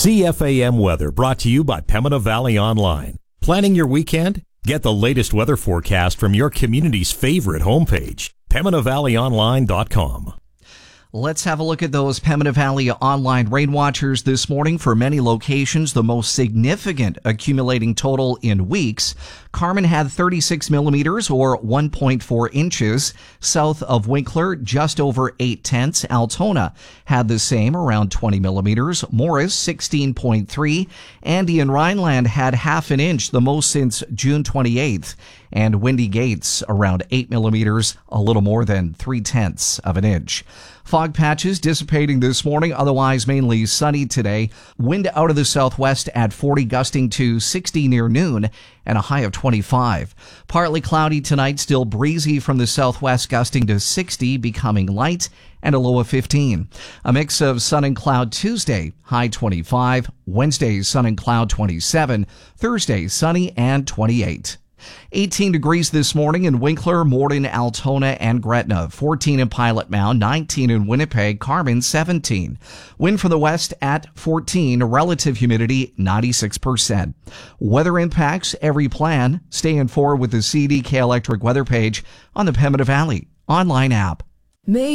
CFAM weather brought to you by Pembina Valley Online. Planning your weekend? Get the latest weather forecast from your community's favorite homepage, PembinaValleyOnline.com. Let's have a look at those Pembina Valley Online rain watchers this morning. For many locations, the most significant accumulating total in weeks. Carman had 36 millimeters or 1.4 inches. South of Winkler, just over 0.8. Altona had the same, around 20 millimeters. Morris, 16.3. Andy and Rhineland had half an inch, the most since June 28th. And Windy Gates, around 8 millimeters, a little more than 0.3 of an inch. Fog patches dissipating this morning, otherwise mainly sunny today. Wind out of the southwest at 40, gusting to 60 near noon, and a high of 25. Partly cloudy tonight, still breezy from the southwest, gusting to 60, becoming light, and a low of 15. A mix of sun and cloud Tuesday, high 25. Wednesday, sun and cloud 27. Thursday, sunny and 28. 18 degrees this morning in Winkler, Morden, Altona, and Gretna. 14 in Pilot Mound, 19 in Winnipeg, Carman 17. Wind from the west at 14, relative humidity 96%. Weather impacts every plan. Stay informed with the CDK Electric weather page on the Pembina Valley online app.